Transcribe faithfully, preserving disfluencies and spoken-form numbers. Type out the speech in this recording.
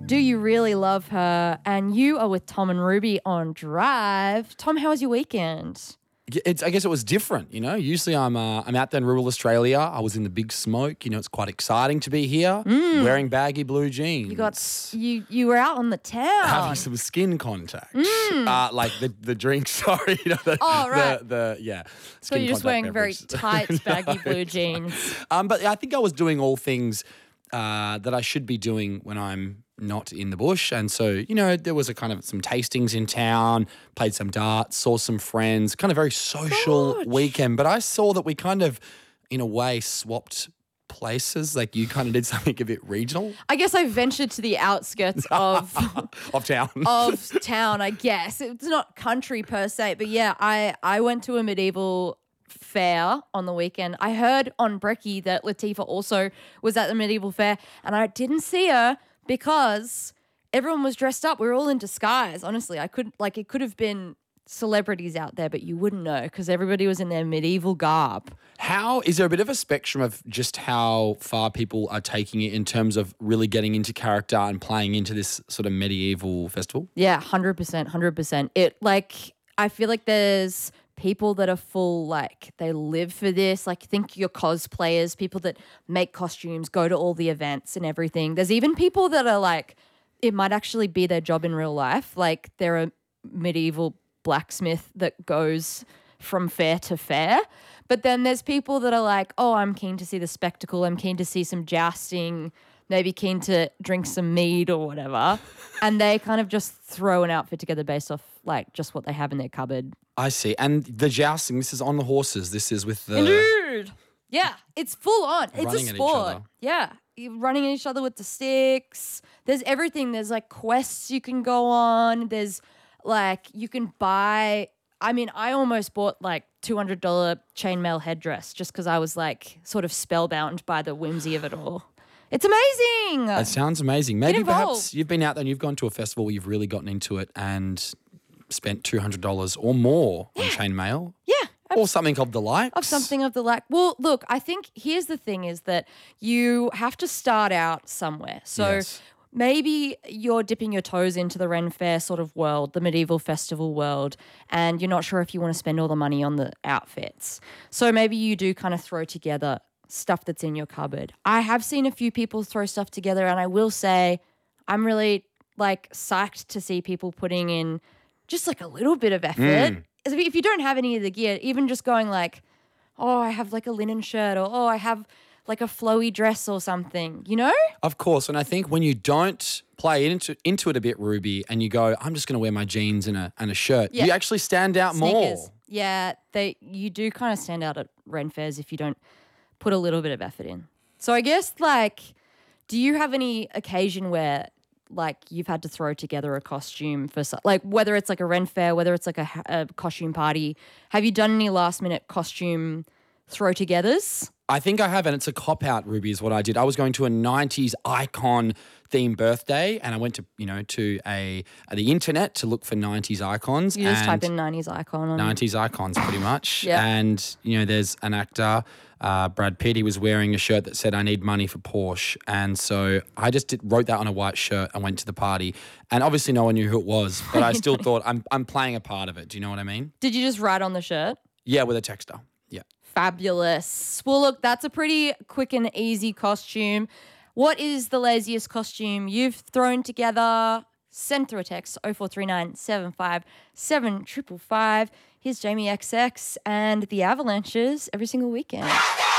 Do You Really Love Her? And you are with Tom and Ruby on Drive. Tom, how was your weekend? It's, I guess it was different, you know. Usually I'm uh, I'm out there in rural Australia. I was in the big smoke. You know, it's quite exciting to be here Mm. wearing baggy blue jeans. You got you you were out on the town. having some skin contact. Mm. Uh, like the, the drink, sorry. You know, the, Oh, right. The, the, yeah. So you're just contact wearing very beverage. tight, baggy No, blue it's jeans. fine. Um, but I think I was doing all things uh, that I should be doing when I'm not in the bush. And so, you know, there was a kind of some tastings in town, played some darts, saw some friends, kind of very social Gosh. weekend. But I saw that we kind of, in a way, swapped places. Like you kind of did something a bit regional I guess I ventured to the outskirts of of town. of town, I guess. It's not country per se, but yeah, I, I went to a medieval fair on the weekend. I heard on Brekkie that Latifah also was at the medieval fair, and I didn't see her because everyone was dressed up. We were all in disguise, honestly. I couldn't, like, it could have been celebrities out there, but you wouldn't know because everybody was in their medieval garb. How is there a bit of a spectrum of just how far people are taking it in terms of really getting into character and playing into this sort of medieval festival? Yeah, one hundred percent, one hundred percent. It, like, I feel like there's people that are full, like, they live for this. Like, think your cosplayers, people that make costumes, go to all the events and everything. There's even people that are like, it might actually be their job in real life. Like, they're a medieval blacksmith that goes from fair to fair. But then there's people that are like, oh, I'm keen to see the spectacle. I'm keen to see some jousting, maybe keen to drink some mead or whatever. And they kind of just throw an outfit together based off like just what they have in their cupboard. I see. And the jousting, this is on the horses. This is with the... Dude. Yeah, it's full on. It's Running a at each sport. other. Yeah. You're running at each other with the sticks. There's everything. There's like quests you can go on. There's like you can buy. I mean, I almost bought like two hundred dollars chainmail headdress just because I was like sort of spellbound by the whimsy of it all. It's amazing. That sounds amazing. Maybe involved. perhaps you've been out there and you've gone to a festival where you've really gotten into it and spent two hundred dollars or more on chainmail. Yeah. Or something of the likes. Of something of the like. Well, look, I think here's the thing is that you have to start out somewhere. So Yes. maybe you're dipping your toes into the Ren Fair sort of world, the medieval festival world, and you're not sure if you want to spend all the money on the outfits. So maybe you do kind of throw together stuff that's in your cupboard. I have seen a few people throw stuff together, and I will say I'm really like psyched to see people putting in just like a little bit of effort. Mm. If you don't have any of the gear, even just going like, oh, I have like a linen shirt or, oh, I have like a flowy dress or something, you know? Of course. And I think when you don't play into, into it a bit, Ruby, and you go, I'm just going to wear my jeans and a, and a shirt, Yeah. you actually stand out Sneakers. more. Yeah, they you do kind of stand out at Ren Fairs if you don't put a little bit of effort in. So I guess like, do you have any occasion where like you've had to throw together a costume for so- like whether it's like a Ren Fair, whether it's like a, a costume party? Have you done any last minute costume throw togethers? I think I have, and it's a cop-out, Ruby, is what I did. I was going to a nineties icon themed birthday, and I went to, you know, to a, a the internet to look for nineties icons. You just and type in nineties icon on nineties icons, pretty much. Yeah. And, you know, there's an actor, uh, Brad Pitt, he was wearing a shirt that said, I need money for Porsche. And so I just did, wrote that on a white shirt and went to the party. And obviously no one knew who it was, but I still thought I'm I'm playing a part of it. Do you know what I mean? Did you just write on the shirt? Yeah, with a texter. Yeah. Fabulous. Well, look, that's a pretty quick and easy costume. What is the laziest costume you've thrown together? Send through a text oh four three nine, seven five seven five five five. Here's Jamie X X and the Avalanches every single weekend.